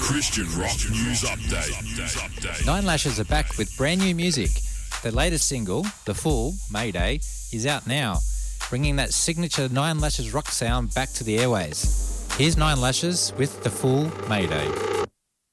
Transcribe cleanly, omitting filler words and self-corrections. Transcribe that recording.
Christian Rock News Update. Nine Lashes are back with brand new music. Their latest single, The Fool, Mayday, is out now, bringing that signature Nine Lashes rock sound back to the airways. Here's Nine Lashes with The Fool, Mayday.